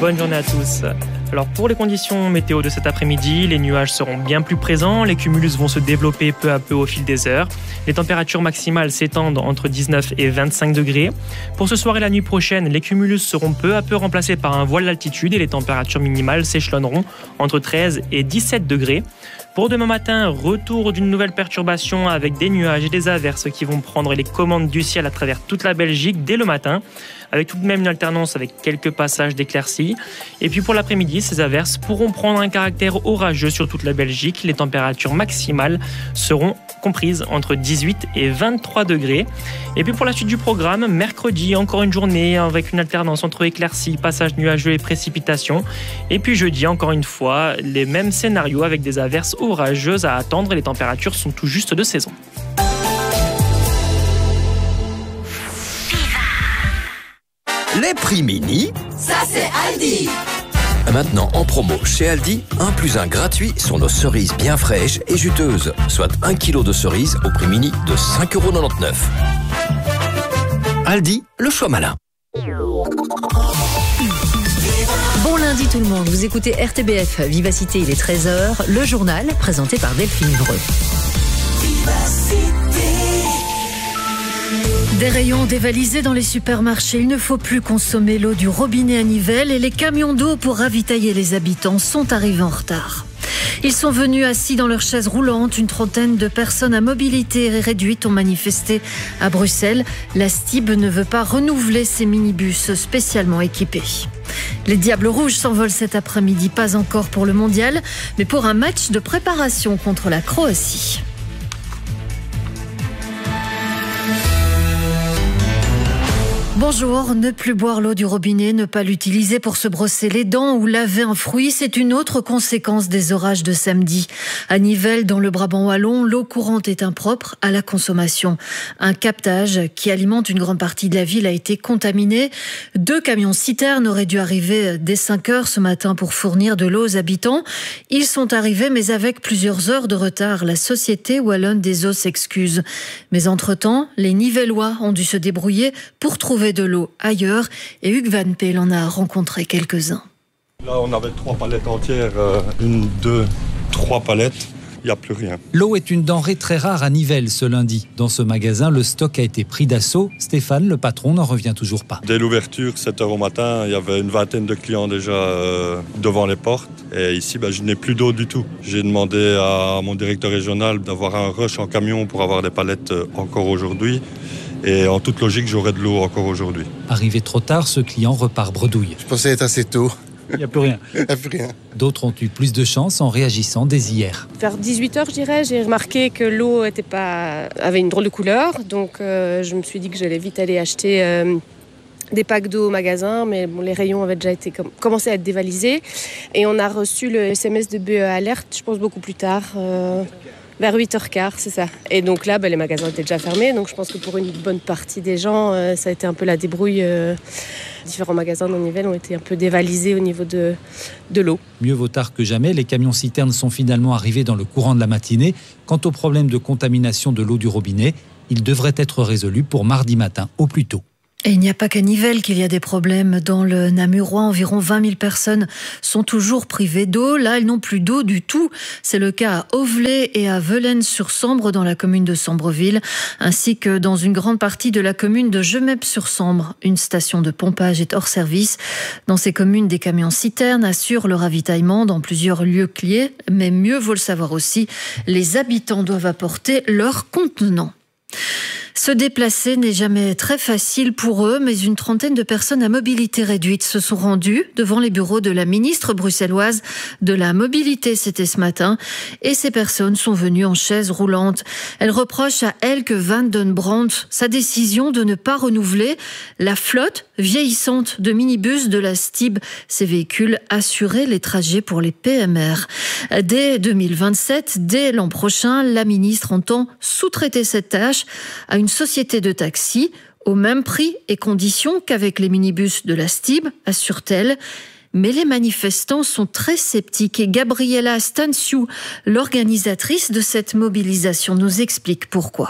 Bonne journée à tous. Alors pour les conditions météo de cet après-midi, les nuages seront bien plus présents, les cumulus vont se développer peu à peu au fil des heures. Les températures maximales s'étendent entre 19 et 25 degrés. Pour ce soir et la nuit prochaine, les cumulus seront peu à peu remplacés par un voile d'altitude et les températures minimales s'échelonneront entre 13 et 17 degrés. Pour demain matin, retour d'une nouvelle perturbation avec des nuages et des averses qui vont prendre les commandes du ciel à travers toute la Belgique dès le matin, avec tout de même une alternance avec quelques passages d'éclaircies. Et puis pour l'après-midi, ces averses pourront prendre un caractère orageux sur toute la Belgique. Les températures maximales seront comprises entre 18 et 23 degrés. Et puis pour la suite du programme, mercredi, encore une journée avec une alternance entre éclaircies, passages nuageux et précipitations. Et puis jeudi, encore une fois, les mêmes scénarios avec des averses orageuses à attendre et les températures sont tout juste de saison. Les prix mini, ça c'est Aldi. Maintenant en promo chez Aldi, 1+1 gratuit sur nos cerises bien fraîches et juteuses, soit 1 kg de cerises au prix mini de 5,99 €. Aldi, le choix malin. Bon lundi tout le monde, vous écoutez RTBF Vivacité, il est 13h, le journal présenté par Delphine Livreux. Des rayons dévalisés dans les supermarchés. Il ne faut plus consommer l'eau du robinet à Nivelles et les camions d'eau pour ravitailler les habitants sont arrivés en retard. Ils sont venus assis dans leurs chaises roulantes. Une trentaine de personnes à mobilité réduite ont manifesté à Bruxelles. La STIB ne veut pas renouveler ses minibus spécialement équipés. Les Diables Rouges s'envolent cet après-midi, pas encore pour le mondial, mais pour un match de préparation contre la Croatie. Bonjour, ne plus boire l'eau du robinet, ne pas l'utiliser pour se brosser les dents ou laver un fruit, c'est une autre conséquence des orages de samedi. À Nivelles, dans le Brabant wallon, l'eau courante est impropre à la consommation. Un captage qui alimente une grande partie de la ville a été contaminé. 2 camions-citernes auraient dû arriver dès 5 heures ce matin pour fournir de l'eau aux habitants. Ils sont arrivés, mais avec plusieurs heures de retard. La société wallonne des eaux s'excuse. Mais entre-temps, les Nivellois ont dû se débrouiller pour trouver de l'eau ailleurs et Hugues Van Peel en a rencontré quelques-uns. Là, on avait 3 palettes entières, 1, 2, 3 palettes, il n'y a plus rien. L'eau est une denrée très rare à Nivelles ce lundi. Dans ce magasin, le stock a été pris d'assaut. Stéphane, le patron, n'en revient toujours pas. Dès l'ouverture, 7h au matin, il y avait une vingtaine de clients déjà devant les portes. Et ici, je n'ai plus d'eau du tout. J'ai demandé à mon directeur régional d'avoir un rush en camion pour avoir des palettes encore aujourd'hui. Et en toute logique, j'aurai de l'eau encore aujourd'hui. Arrivé trop tard, ce client repart bredouille. Je pensais être assez tôt. Il n'y a plus rien. Il n'y a plus rien. D'autres ont eu plus de chance en réagissant dès hier. Vers 18h, je dirais, j'ai remarqué que l'eau avait une drôle de couleur. Donc, je me suis dit que j'allais vite aller acheter des packs d'eau au magasin. Mais bon, les rayons avaient déjà commencé à être dévalisés. Et on a reçu le SMS de BE Alerte, je pense, beaucoup plus tard. Vers 8h15, c'est ça. Et donc là, les magasins étaient déjà fermés. Donc je pense que pour une bonne partie des gens, ça a été un peu la débrouille. Différents magasins dans Nivelles ont été un peu dévalisés au niveau de l'eau. Mieux vaut tard que jamais. Les camions-citernes sont finalement arrivés dans le courant de la matinée. Quant au problème de contamination de l'eau du robinet, il devrait être résolu pour mardi matin au plus tôt. Et il n'y a pas qu'à Nivelles qu'il y a des problèmes. Dans le Namurois, environ 20 000 personnes sont toujours privées d'eau. Là, elles n'ont plus d'eau du tout. C'est le cas à Auvelay et à Velaines-sur-Sambre dans la commune de Sambreville, ainsi que dans une grande partie de la commune de Gemep-sur-Sambre. Une station de pompage est hors service. Dans ces communes, des camions-citernes assurent le ravitaillement dans plusieurs lieux clés. Mais mieux vaut le savoir aussi, les habitants doivent apporter leur contenant. Se déplacer n'est jamais très facile pour eux, mais une trentaine de personnes à mobilité réduite se sont rendues devant les bureaux de la ministre bruxelloise de la mobilité, c'était ce matin, et ces personnes sont venues en chaise roulante. Elles reprochent à Elke van den Brandt sa décision de ne pas renouveler la flotte vieillissante de minibus de la STIB. Ces véhicules assuraient les trajets pour les PMR. Dès 2027, dès l'an prochain, la ministre entend sous-traiter cette tâche à une société de taxi au même prix et conditions qu'avec les minibus de la STIB, assure-t-elle. Mais les manifestants sont très sceptiques et Gabriela Stanciu, l'organisatrice de cette mobilisation, nous explique pourquoi.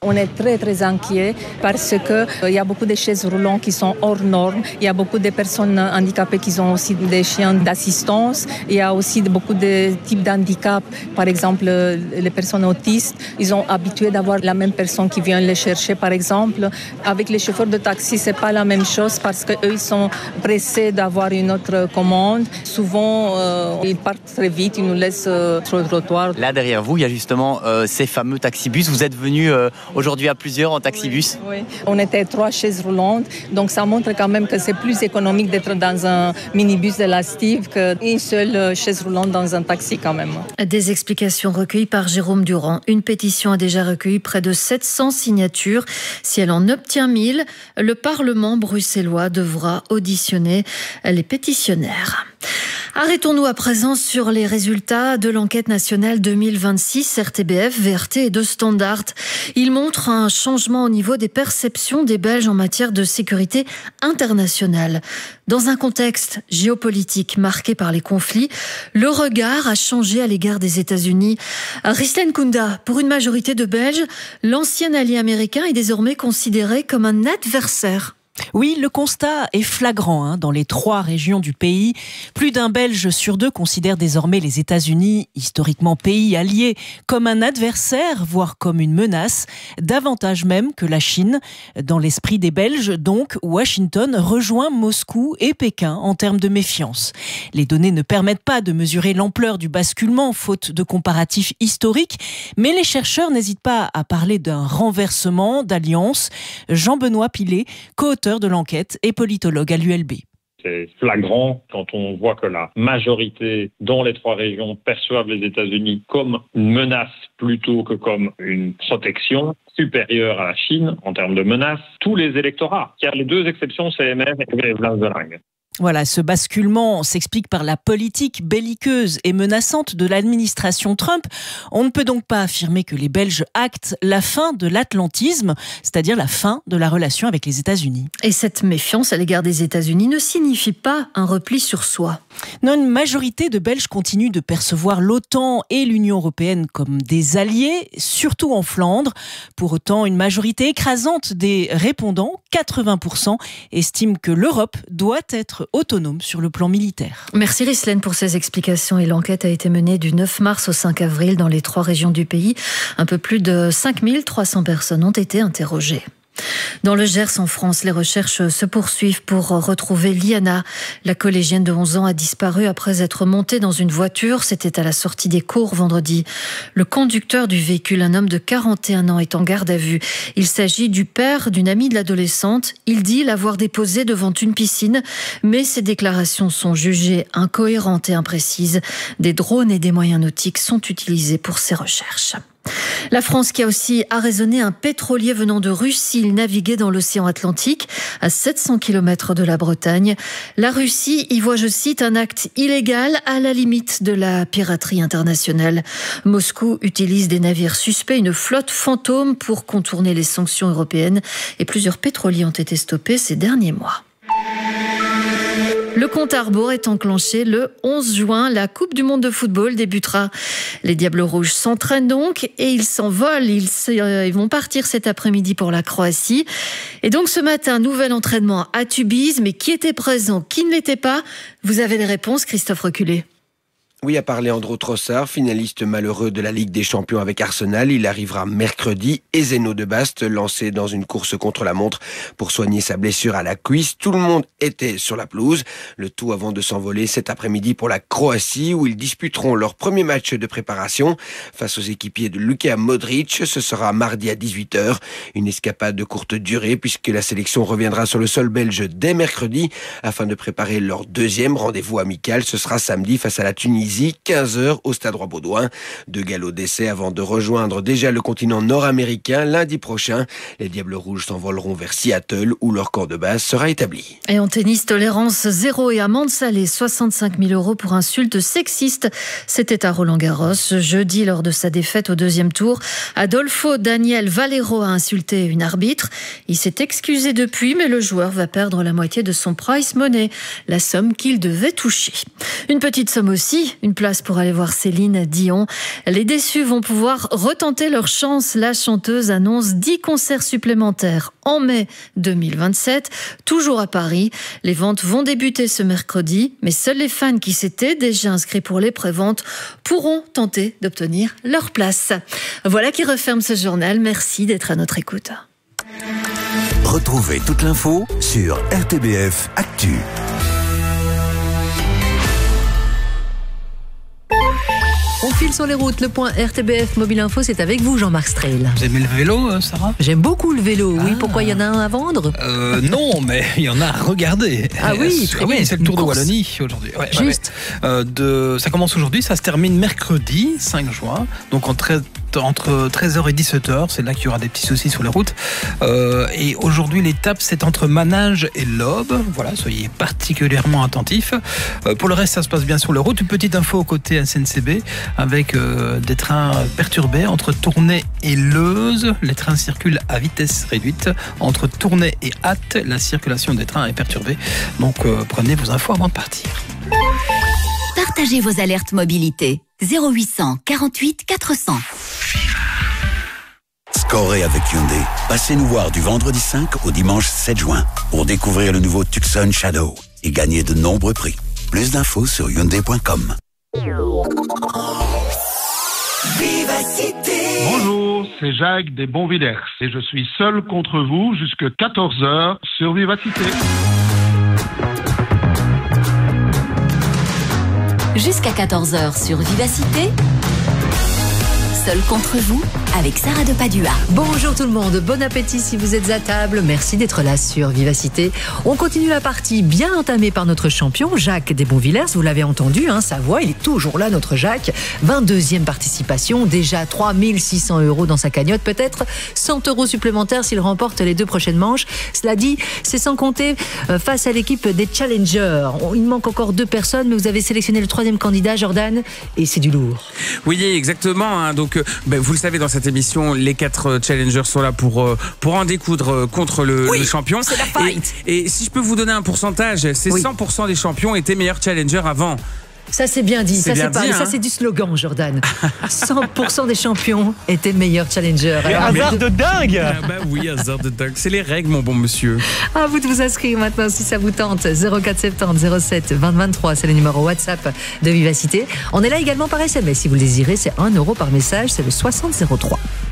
On est très très inquiet parce qu'il y a beaucoup de chaises roulantes qui sont hors normes. Il y a beaucoup de personnes handicapées qui ont aussi des chiens d'assistance. Il y a aussi beaucoup de types d'handicap. Par exemple, les personnes autistes, ils sont habitués d'avoir la même personne qui vient les chercher, par exemple. Avec les chauffeurs de taxi, c'est pas la même chose parce qu'eux, ils sont pressés d'avoir une autre commande. Souvent, ils partent très vite, ils nous laissent sur le trottoir. Là, derrière vous, il y a justement ces fameux taxibus. Vous êtes venus aujourd'hui à plusieurs en taxibus. Oui. On était 3 chaises roulantes, donc ça montre quand même que c'est plus économique d'être dans un minibus de la Steve qu'une seule chaise roulante dans un taxi quand même. Des explications recueillies par Jérôme Durand. Une pétition a déjà recueilli près de 700 signatures. Si elle en obtient 1000, le Parlement bruxellois devra auditionner les pétitionnaires. Arrêtons-nous à présent sur les résultats de l'enquête nationale 2026 RTBF, VRT et de Standard. Ils montrent un changement au niveau des perceptions des Belges en matière de sécurité internationale. Dans un contexte géopolitique marqué par les conflits, le regard a changé à l'égard des États-Unis. Rislen Kounda, pour une majorité de Belges, l'ancien allié américain est désormais considéré comme un adversaire. Oui, le constat est flagrant dans les 3 régions du pays. Plus d'un Belge sur 2 considère désormais les États-Unis, historiquement pays allié, comme un adversaire, voire comme une menace, davantage même que la Chine. Dans l'esprit des Belges, donc, Washington rejoint Moscou et Pékin en termes de méfiance. Les données ne permettent pas de mesurer l'ampleur du basculement, faute de comparatifs historiques, mais les chercheurs n'hésitent pas à parler d'un renversement d'alliance. Jean-Benoît Pilet, co-auteur de l'enquête et politologue à l'ULB. C'est flagrant quand on voit que la majorité dans les 3 régions perçoivent les États-Unis comme une menace plutôt que comme une protection supérieure à la Chine en termes de menace. Tous les électorats, car les 2 exceptions, CMR et Vlaams-de-Lange. Voilà, ce basculement s'explique par la politique belliqueuse et menaçante de l'administration Trump. On ne peut donc pas affirmer que les Belges actent la fin de l'atlantisme, c'est-à-dire la fin de la relation avec les États-Unis. Et cette méfiance à l'égard des États-Unis ne signifie pas un repli sur soi. Non, une majorité de Belges continue de percevoir l'OTAN et l'Union européenne comme des alliés, surtout en Flandre. Pour autant, une majorité écrasante des répondants, 80%, estime que l'Europe doit être autonome sur le plan militaire. Merci Rislen pour ces explications. Et l'enquête a été menée du 9 mars au 5 avril dans les 3 régions du pays. Un peu plus de 5300 personnes ont été interrogées. Dans le Gers, en France, les recherches se poursuivent pour retrouver Liana. La collégienne de 11 ans a disparu après être montée dans une voiture. C'était à la sortie des cours vendredi. Le conducteur du véhicule, un homme de 41 ans, est en garde à vue. Il s'agit du père d'une amie de l'adolescente. Il dit l'avoir déposée devant une piscine, mais ses déclarations sont jugées incohérentes et imprécises. Des drones et des moyens nautiques sont utilisés pour ces recherches. La France qui a aussi arraisonné un pétrolier venant de Russie. Il naviguait dans l'océan Atlantique à 700 km de la Bretagne. La Russie y voit, je cite, un acte illégal à la limite de la piraterie internationale. Moscou utilise des navires suspects, une flotte fantôme pour contourner les sanctions européennes et plusieurs pétroliers ont été stoppés ces derniers mois. Le compte à rebours est enclenché le 11 juin. La Coupe du monde de football débutera. Les Diables Rouges s'entraînent donc et ils s'envolent. Ils vont partir cet après-midi pour la Croatie. Et donc ce matin, nouvel entraînement à Tubize. Mais qui était présent, qui ne l'était pas? Vous avez les réponses, Christophe Reculé. Oui, a parlé Andrew Trossard, finaliste malheureux de la Ligue des Champions avec Arsenal. Il arrivera mercredi. Et Zeno de Bast, lancé dans une course contre la montre pour soigner sa blessure à la cuisse. Tout le monde était sur la pelouse. Le tout avant de s'envoler cet après-midi pour la Croatie, où ils disputeront leur premier match de préparation face aux équipiers de Luka Modric. Ce sera mardi à 18h. Une escapade de courte durée, puisque la sélection reviendra sur le sol belge dès mercredi afin de préparer leur deuxième rendez-vous amical. Ce sera samedi face à la Tunisie. 15h au Stade Roi-Baudouin. 2 galops d'essai avant de rejoindre déjà le continent nord-américain lundi prochain. Les Diables Rouges s'envoleront vers Seattle où leur camp de base sera établi. Et en tennis, tolérance zéro et amende salée, 65 000 € pour insulte sexiste. C'était à Roland-Garros. Jeudi, lors de sa défaite au 2e tour, Adolfo Daniel Valero a insulté une arbitre. Il s'est excusé depuis, mais le joueur va perdre la moitié de son prize money, la somme qu'il devait toucher. Une petite somme aussi Une place pour aller voir Céline Dion. Les déçus vont pouvoir retenter leur chance. La chanteuse annonce 10 concerts supplémentaires en mai 2027, toujours à Paris. Les ventes vont débuter ce mercredi, mais seuls les fans qui s'étaient déjà inscrits pour les préventes pourront tenter d'obtenir leur place. Voilà qui referme ce journal. Merci d'être à notre écoute. Retrouvez toute l'info sur RTBF Actu. On file sur les routes, le point RTBF Mobile Info, c'est avec vous Jean-Marc Strehl. Vous aimez le vélo, Sarah ? J'aime beaucoup le vélo, oui. Pourquoi, il y en a un à vendre ? Non, mais il y en a à regarder. Ah oui, très bien. Oui, c'est le Tour de Wallonie aujourd'hui. Ouais, juste. Ça commence aujourd'hui, ça se termine mercredi 5 juin, donc entre 13h et 17h, c'est là qu'il y aura des petits soucis sur les routes. Et aujourd'hui, l'étape, c'est entre Manage et l'Aube. Voilà, soyez particulièrement attentifs. Pour le reste, ça se passe bien sur les routes. Une petite info côté SNCB, avec des trains perturbés entre Tournai et Leuze. Les trains circulent à vitesse réduite. Entre Tournai et Ath, la circulation des trains est perturbée. Donc, prenez vos infos avant de partir. Partagez vos alertes mobilité. 0800 48 400. Scorez avec Hyundai. Passez nous voir du vendredi 5 au dimanche 7 juin pour découvrir le nouveau Tucson Shadow et gagner de nombreux prix. Plus d'infos sur Hyundai.com. Bonjour, c'est Jacques des Bonvillers et je suis seul contre vous jusqu'à 14h sur Vivacité. Jusqu'à 14h sur Vivacité. Seul contre vous, avec Sarah de Padua. Bonjour tout le monde, bon appétit si vous êtes à table. Merci d'être là sur Vivacité. On continue la partie bien entamée par notre champion, Jacques des Bonvillers. Vous l'avez entendu, sa voix, il est toujours là, notre Jacques. 22e participation, déjà 3 600 € dans sa cagnotte, peut-être 100 € supplémentaires s'il remporte les 2 prochaines manches. Cela dit, c'est sans compter face à l'équipe des Challengers. Il manque encore 2 personnes, mais vous avez sélectionné le 3e candidat, Jordan, et c'est du lourd. Oui, exactement. Donc, vous le savez, dans cette émission, les 4 challengers sont là pour en découdre contre le champion. C'est la fight. Et si je peux vous donner un pourcentage, c'est 100% des champions étaient meilleurs challengers avant. Ça c'est bien dit, ça c'est du slogan, Jordan. 100% des champions étaient meilleurs challengers. Hasard de dingue. Oui, hasard de dingue. C'est les règles, mon bon monsieur. À vous de vous inscrire maintenant si ça vous tente. 0470 07 20 23, c'est le numéro WhatsApp de Vivacité. On est là également par SMS si vous le désirez, c'est 1 € par message, c'est le 60 03.